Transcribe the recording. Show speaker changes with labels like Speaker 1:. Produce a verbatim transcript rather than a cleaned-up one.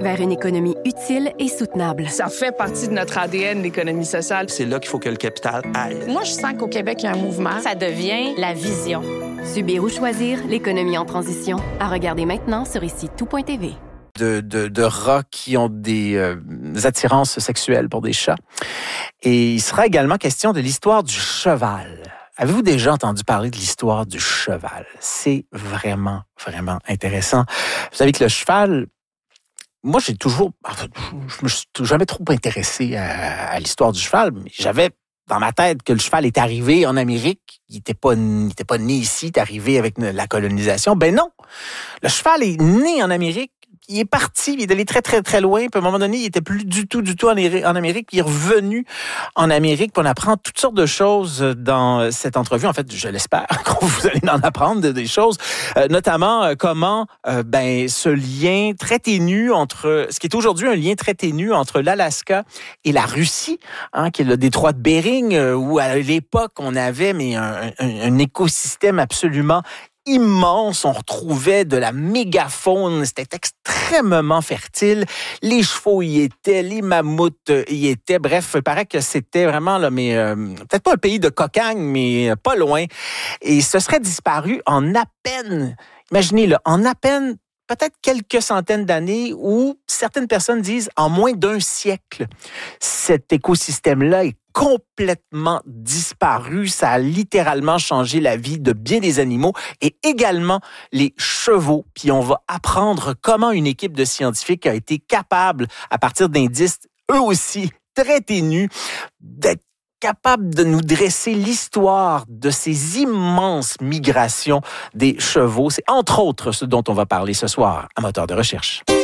Speaker 1: vers une économie utile et soutenable.
Speaker 2: Ça fait partie de notre A D N, l'économie sociale.
Speaker 3: C'est là qu'il faut que le capital aille.
Speaker 2: Moi, je sens qu'au Québec, il y a un mouvement.
Speaker 4: Ça devient la vision.
Speaker 1: Subir ou choisir, l'économie en transition. À regarder maintenant sur ici tout point t v.
Speaker 5: De, de, de rats qui ont des, euh, des attirances sexuelles pour des chats. Et il sera également question de l'histoire du cheval. Avez-vous déjà entendu parler de l'histoire du cheval? C'est vraiment, vraiment intéressant. Vous savez que le cheval, moi, j'ai toujours, enfin, je me suis jamais trop intéressé à, à l'histoire du cheval, mais j'avais dans ma tête que le cheval est arrivé en Amérique. Il n'était pas, il était pas né ici, il est arrivé avec la colonisation. Ben non! Le cheval est né en Amérique. Il est parti, il est allé très, très, très loin. Puis à un moment donné, il était plus du tout, du tout en Amérique. Puis il est revenu en Amérique. Puis on apprend toutes sortes de choses dans cette entrevue. En fait, je l'espère que vous allez en apprendre des choses. Euh, notamment, euh, comment euh, ben ce lien très ténu entre... Ce qui est aujourd'hui un lien très ténu entre l'Alaska et la Russie, hein, qui est le détroit de Bering, euh, où à l'époque, on avait mais un, un, un écosystème absolument immense, on retrouvait de la mégafaune, c'était extrêmement fertile, les chevaux y étaient, les mammouths y étaient, bref, il paraît que c'était vraiment, là, mais euh, peut-être pas un pays de cocagne, mais pas loin, et ce serait disparu en à peine, imaginez, là, en à peine peut-être quelques centaines d'années, où certaines personnes disent en moins d'un siècle, cet écosystème-là est complètement disparu. Ça a littéralement changé la vie de bien des animaux et également les chevaux. Puis on va apprendre comment une équipe de scientifiques a été capable, à partir d'indices eux aussi très ténus, d'être capable de nous dresser l'histoire de ces immenses migrations des chevaux. C'est entre autres ce dont on va parler ce soir à Moteur de recherche.